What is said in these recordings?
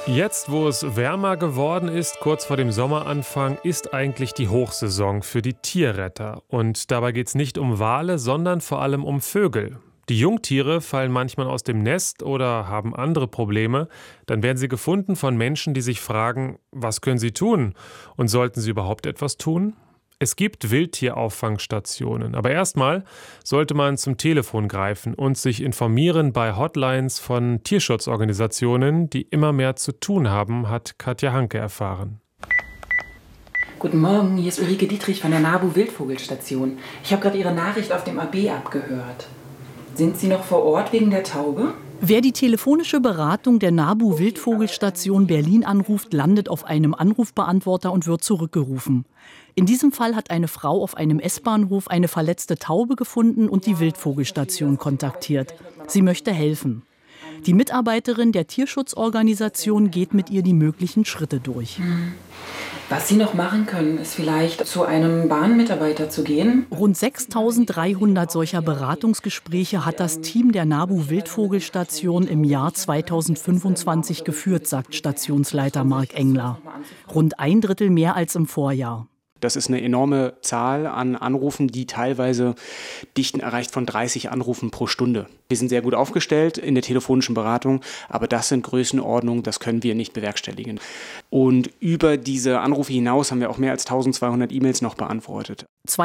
Jetzt, wo es wärmer geworden ist, kurz vor dem Sommeranfang, ist eigentlich die Hochsaison für die Tierretter. Und dabei geht es nicht um Wale, sondern vor allem um Vögel. Die Jungtiere fallen manchmal aus dem Nest oder haben andere Probleme. Dann werden sie gefunden von Menschen, die sich fragen, was können sie tun? Und sollten sie überhaupt etwas tun? Es gibt Wildtierauffangsstationen, aber erstmal sollte man zum Telefon greifen und sich informieren bei Hotlines von Tierschutzorganisationen, die immer mehr zu tun haben, hat Katja Hanke erfahren. Guten Morgen, hier ist Ulrike Dietrich von der NABU Wildvogelstation. Ich habe gerade Ihre Nachricht auf dem AB abgehört. Sind Sie noch vor Ort wegen der Taube? Wer die telefonische Beratung der NABU Wildvogelstation Berlin anruft, landet auf einem Anrufbeantworter und wird zurückgerufen. In diesem Fall hat eine Frau auf einem S-Bahnhof eine verletzte Taube gefunden und die Wildvogelstation kontaktiert. Sie möchte helfen. Die Mitarbeiterin der Tierschutzorganisation geht mit ihr die möglichen Schritte durch. Was Sie noch machen können, ist vielleicht zu einem Bahnmitarbeiter zu gehen. Rund 6.300 solcher Beratungsgespräche hat das Team der NABU Wildvogelstation im Jahr 2025 geführt, sagt Stationsleiter Marc Engler. Rund 1/3 mehr als im Vorjahr. Das ist eine enorme Zahl an Anrufen, die teilweise Dichten erreicht von 30 Anrufen pro Stunde. Wir sind sehr gut aufgestellt in der telefonischen Beratung, aber das sind Größenordnungen, das können wir nicht bewerkstelligen. Und über diese Anrufe hinaus haben wir auch mehr als 1200 E-Mails noch beantwortet.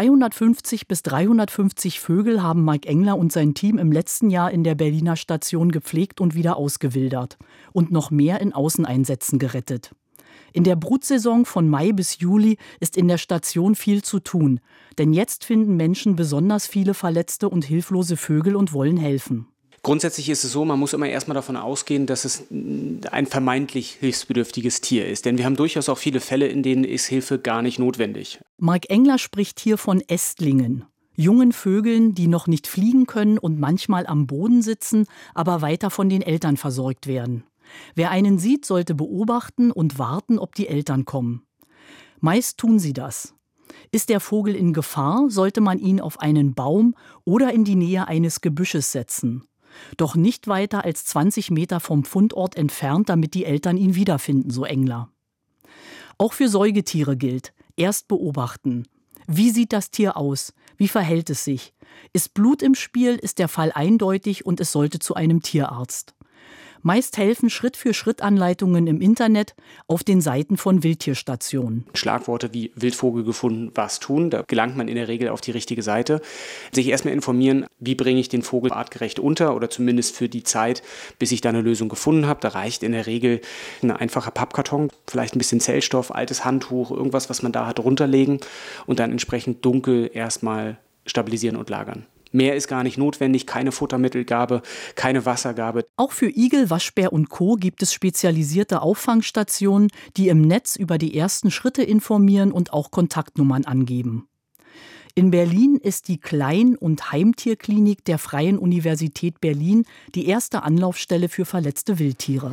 250 bis 350 Vögel haben Marc Engler und sein Team im letzten Jahr in der Berliner Station gepflegt und wieder ausgewildert. Und noch mehr in Außeneinsätzen gerettet. In der Brutsaison von Mai bis Juli ist in der Station viel zu tun. Denn jetzt finden Menschen besonders viele verletzte und hilflose Vögel und wollen helfen. Grundsätzlich ist es so, man muss immer erstmal davon ausgehen, dass es ein vermeintlich hilfsbedürftiges Tier ist. Denn wir haben durchaus auch viele Fälle, in denen ist Hilfe gar nicht notwendig. Marc Engler spricht hier von Ästlingen. Jungen Vögeln, die noch nicht fliegen können und manchmal am Boden sitzen, aber weiter von den Eltern versorgt werden. Wer einen sieht, sollte beobachten und warten, ob die Eltern kommen. Meist tun sie das. Ist der Vogel in Gefahr, sollte man ihn auf einen Baum oder in die Nähe eines Gebüsches setzen. Doch nicht weiter als 20 Meter vom Fundort entfernt, damit die Eltern ihn wiederfinden, so Engler. Auch für Säugetiere gilt: erst beobachten. Wie sieht das Tier aus? Wie verhält es sich? Ist Blut im Spiel, ist der Fall eindeutig und es sollte zu einem Tierarzt. Meist helfen Schritt-für-Schritt-Anleitungen im Internet auf den Seiten von Wildtierstationen. Schlagworte wie Wildvogel gefunden, was tun, da gelangt man in der Regel auf die richtige Seite. Sich erstmal informieren, wie bringe ich den Vogel artgerecht unter oder zumindest für die Zeit, bis ich da eine Lösung gefunden habe. Da reicht in der Regel ein einfacher Pappkarton, vielleicht ein bisschen Zellstoff, altes Handtuch, irgendwas, was man da hat, runterlegen und dann entsprechend dunkel erstmal stabilisieren und lagern. Mehr ist gar nicht notwendig, keine Futtermittelgabe, keine Wassergabe. Auch für Igel, Waschbär und Co. gibt es spezialisierte Auffangstationen, die im Netz über die ersten Schritte informieren und auch Kontaktnummern angeben. In Berlin ist die Klein- und Heimtierklinik der Freien Universität Berlin die erste Anlaufstelle für verletzte Wildtiere.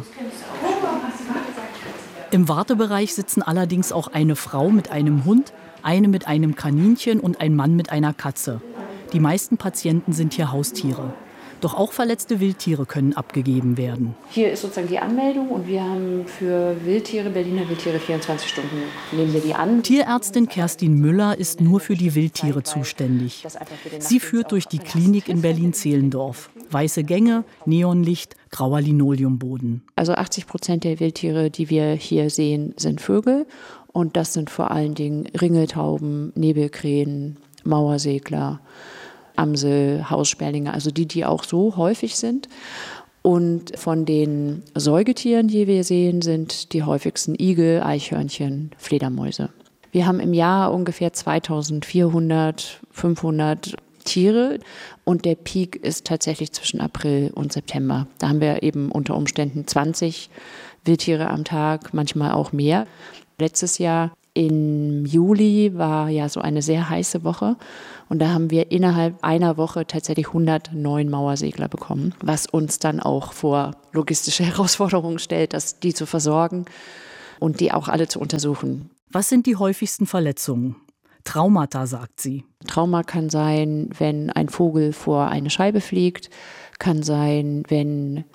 Im Wartebereich sitzen allerdings auch eine Frau mit einem Hund, eine mit einem Kaninchen und ein Mann mit einer Katze. Die meisten Patienten sind hier Haustiere. Doch auch verletzte Wildtiere können abgegeben werden. Hier ist sozusagen die Anmeldung und wir haben für Wildtiere, Berliner Wildtiere, 24 Stunden nehmen wir die an. Tierärztin Kerstin Müller ist nur für die Wildtiere zuständig. Sie führt durch die Klinik in Berlin-Zehlendorf. Weiße Gänge, Neonlicht, grauer Linoleumboden. Also 80% der Wildtiere, die wir hier sehen, sind Vögel. Und das sind vor allen Dingen Ringeltauben, Nebelkrähen, Mauersegler, Amsel, Haussperlinge, also die auch so häufig sind. Und von den Säugetieren, die wir sehen, sind die häufigsten Igel, Eichhörnchen, Fledermäuse. Wir haben im Jahr ungefähr 2400, 500 Tiere und der Peak ist tatsächlich zwischen April und September. Da haben wir eben unter Umständen 20 Wildtiere am Tag, manchmal auch mehr. Letztes Jahr im Juli war ja so eine sehr heiße Woche und da haben wir innerhalb einer Woche tatsächlich 109 Mauersegler bekommen, was uns dann auch vor logistische Herausforderungen stellt, die zu versorgen und die auch alle zu untersuchen. Was sind die häufigsten Verletzungen? Traumata, sagt sie. Trauma kann sein, wenn ein Vogel vor eine Scheibe fliegt, kann sein, wenn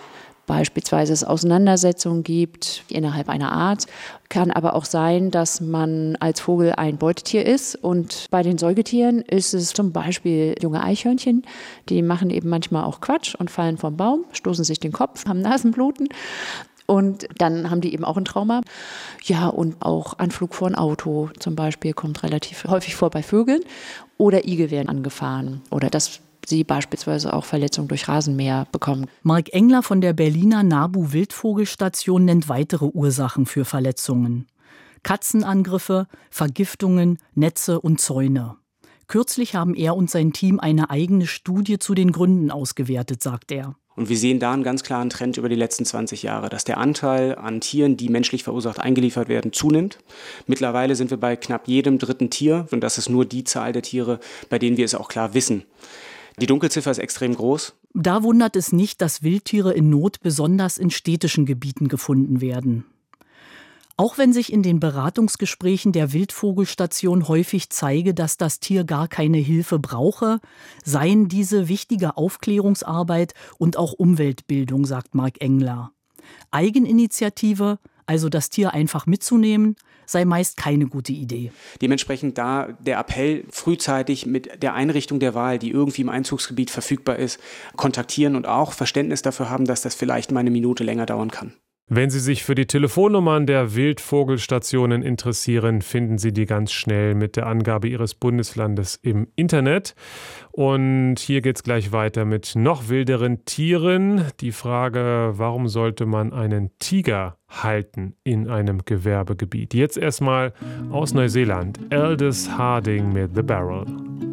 beispielsweise es Auseinandersetzungen gibt innerhalb einer Art. Kann aber auch sein, dass man als Vogel ein Beutetier ist. Und bei den Säugetieren ist es zum Beispiel junge Eichhörnchen. Die machen eben manchmal auch Quatsch und fallen vom Baum, stoßen sich den Kopf, haben Nasenbluten. Und dann haben die eben auch ein Trauma. Ja, und auch Anflug vor ein Auto zum Beispiel kommt relativ häufig vor bei Vögeln. Oder Igel werden angefahren. Oder dass sie beispielsweise auch Verletzungen durch Rasenmäher bekommen. Marc Engler von der Berliner NABU Wildvogelstation nennt weitere Ursachen für Verletzungen. Katzenangriffe, Vergiftungen, Netze und Zäune. Kürzlich haben er und sein Team eine eigene Studie zu den Gründen ausgewertet, sagt er. Und wir sehen da einen ganz klaren Trend über die letzten 20 Jahre, dass der Anteil an Tieren, die menschlich verursacht eingeliefert werden, zunimmt. Mittlerweile sind wir bei knapp jedem dritten Tier und das ist nur die Zahl der Tiere, bei denen wir es auch klar wissen. Die Dunkelziffer ist extrem groß. Da wundert es nicht, dass Wildtiere in Not besonders in städtischen Gebieten gefunden werden. Auch wenn sich in den Beratungsgesprächen der Wildvogelstation häufig zeige, dass das Tier gar keine Hilfe brauche, seien diese wichtige Aufklärungsarbeit und auch Umweltbildung, sagt Marc Engler. Eigeninitiative, also das Tier einfach mitzunehmen, sei meist keine gute Idee. Dementsprechend da der Appell, frühzeitig mit der Einrichtung der Wahl, die irgendwie im Einzugsgebiet verfügbar ist, kontaktieren und auch Verständnis dafür haben, dass das vielleicht mal eine Minute länger dauern kann. Wenn Sie sich für die Telefonnummern der Wildvogelstationen interessieren, finden Sie die ganz schnell mit der Angabe Ihres Bundeslandes im Internet. Und hier geht's gleich weiter mit noch wilderen Tieren. Die Frage, warum sollte man einen Tiger halten in einem Gewerbegebiet? Jetzt erstmal aus Neuseeland. Aldous Harding mit The Barrel.